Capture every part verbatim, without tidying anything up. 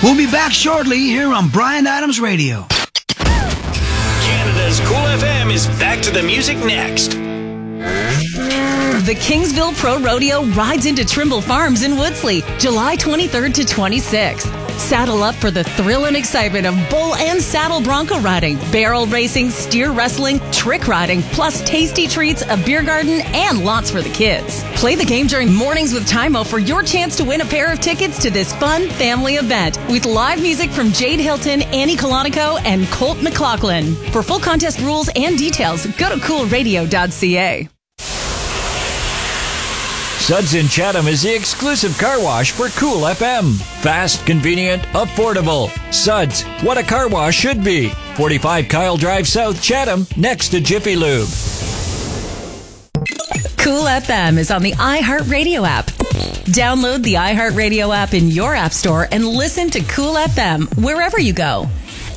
We'll be back shortly here on Bryan Adams Radio. Canada's Cool F M is back to the music next. The Kingsville Pro Rodeo rides into Trimble Farms in Woodsley, July twenty-third to twenty-sixth. Saddle up for the thrill and excitement of bull and saddle bronco riding, barrel racing, steer wrestling, trick riding, plus tasty treats, a beer garden, and lots for the kids. Play the game during Mornings with Tymo for your chance to win a pair of tickets to this fun family event with live music from Jade Hilton, Annie Colonico, and Colt McLaughlin. For full contest rules and details, go to cool radio dot c a. Suds in Chatham is the exclusive car wash for Cool F M. Fast, convenient, affordable. Suds, what a car wash should be. forty-five Kyle Drive South, Chatham, next to Jiffy Lube. Cool F M is on the iHeartRadio app. Download the iHeartRadio app in your app store and listen to Cool F M wherever you go.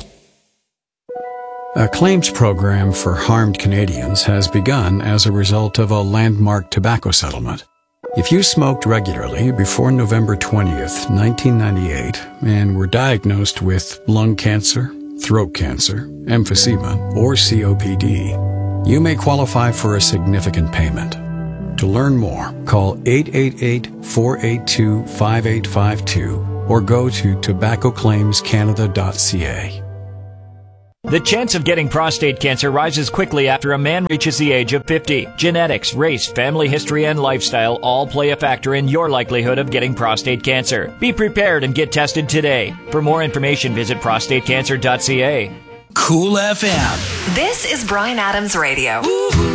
A claims program for harmed Canadians has begun as a result of a landmark tobacco settlement. If you smoked regularly before November twentieth, nineteen ninety-eight, and were diagnosed with lung cancer, throat cancer, emphysema, or C O P D, you may qualify for a significant payment. To learn more, call eight eight eight, four eight two, five eight five two or go to tobacco claims canada dot c a. The chance of getting prostate cancer rises quickly after a man reaches the age of fifty. Genetics, race, family history, and lifestyle all play a factor in your likelihood of getting prostate cancer. Be prepared and get tested today. For more information, visit prostate cancer dot c a. Cool F M. This is Bryan Adams Radio. Woo-hoo.